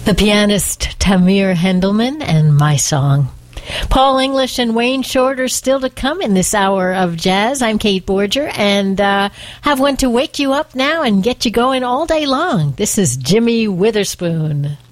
The pianist Tamir Hendelman and My Song. Paul English and Wayne Shorter still to come in this hour of jazz. I'm Kate Borger, and have one to wake you up now and get you going all day long. This is Jimmy Witherspoon.